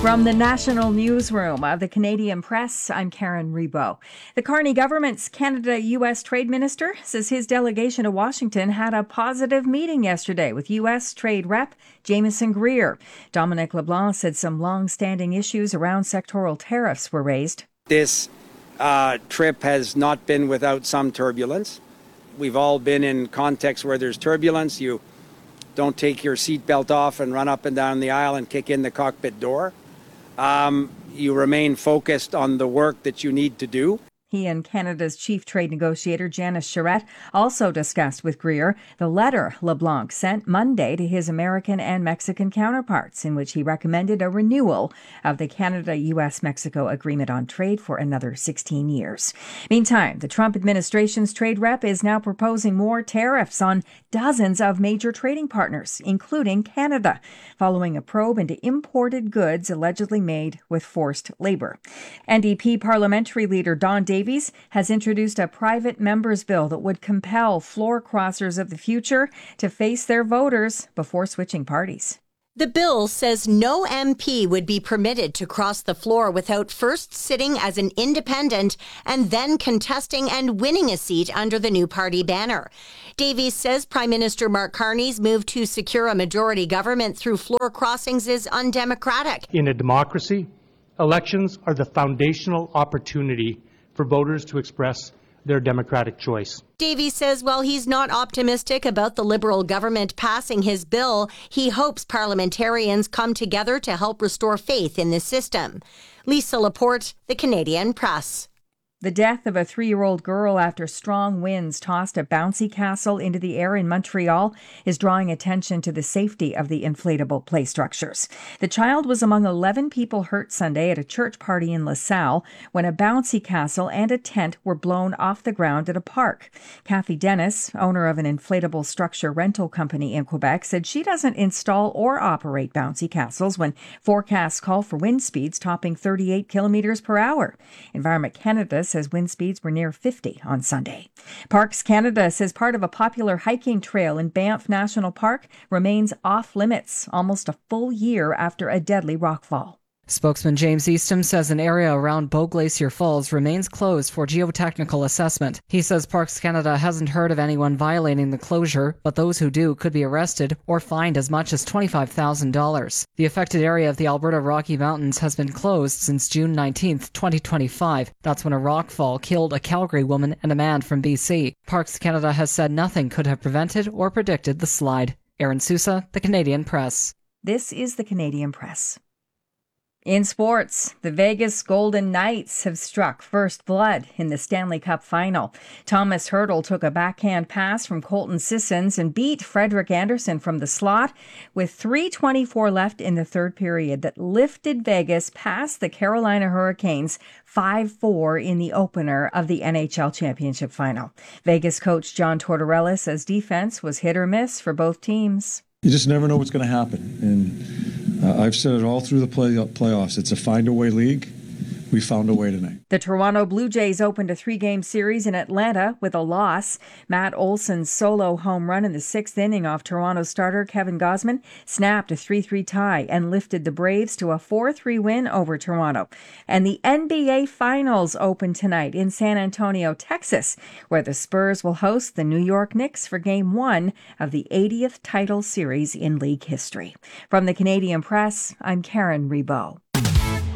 From the National Newsroom of the Canadian Press, I'm Karen Rebo. The Carney government's Canada-U.S. Trade Minister says his delegation to Washington had a positive meeting yesterday with U.S. Trade Rep Jamieson Greer. Dominic LeBlanc said some long-standing issues around sectoral tariffs were raised. This trip has not been without some turbulence. We've all been in contexts where there's turbulence. You don't take your seatbelt off and run up and down the aisle and kick in the cockpit door. You remain focused on the work that you need to do. He and Canada's chief trade negotiator, Janice Charette, also discussed with Greer the letter LeBlanc sent Monday to his American and Mexican counterparts, in which he recommended a renewal of the Canada-U.S.-Mexico Agreement on Trade for another 16 years. Meantime, the Trump administration's trade rep is now proposing more tariffs on dozens of major trading partners, including Canada, following a probe into imported goods allegedly made with forced labor. NDP parliamentary leader Don Davies has introduced a private members' bill that would compel floor crossers of the future to face their voters before switching parties. The bill says no MP would be permitted to cross the floor without first sitting as an independent and then contesting and winning a seat under the new party banner. Davies says Prime Minister Mark Carney's move to secure a majority government through floor crossings is undemocratic. In a democracy, elections are the foundational opportunity for voters to express their democratic choice. Davies says while he's not optimistic about the Liberal government passing his bill, he hopes parliamentarians come together to help restore faith in the system. Lisa Laporte, The Canadian Press. The death of a 3-year-old girl after strong winds tossed a bouncy castle into the air in Montreal is drawing attention to the safety of the inflatable play structures. The child was among 11 people hurt Sunday at a church party in LaSalle when a bouncy castle and a tent were blown off the ground at a park. Kathy Dennis, owner of an inflatable structure rental company in Quebec, said she doesn't install or operate bouncy castles when forecasts call for wind speeds topping 38 kilometers per hour. Environment Canada says wind speeds were near 50 on Sunday. Parks Canada says part of a popular hiking trail in Banff National Park remains off limits almost a full year after a deadly rockfall. Spokesman James Eastham says an area around Bow Glacier Falls remains closed for geotechnical assessment. He says Parks Canada hasn't heard of anyone violating the closure, but those who do could be arrested or fined as much as $25,000. The affected area of the Alberta Rocky Mountains has been closed since June 19, 2025. That's when a rockfall killed a Calgary woman and a man from BC. Parks Canada has said nothing could have prevented or predicted the slide. Aaron Sousa, The Canadian Press. This is The Canadian Press. In sports, the Vegas Golden Knights have struck first blood in the Stanley Cup final. Thomas Hertl took a backhand pass from Colton Sissons and beat Frederik Andersen from the slot with 3:24 left in the third period that lifted Vegas past the Carolina Hurricanes 5-4 in the opener of the NHL Championship final. Vegas coach John Tortorella says defense was hit or miss for both teams. You just never know what's going to happen. And I've said it all through the playoffs. It's a find-a-way league. We found a way tonight. The Toronto Blue Jays opened a 3-game series in Atlanta with a loss. Matt Olson's solo home run in the 6th inning off Toronto starter Kevin Gausman snapped a 3-3 tie and lifted the Braves to a 4-3 win over Toronto. And the NBA Finals open tonight in San Antonio, Texas, where the Spurs will host the New York Knicks for Game 1 of the 80th title series in league history. From the Canadian Press, I'm Karen Rebo.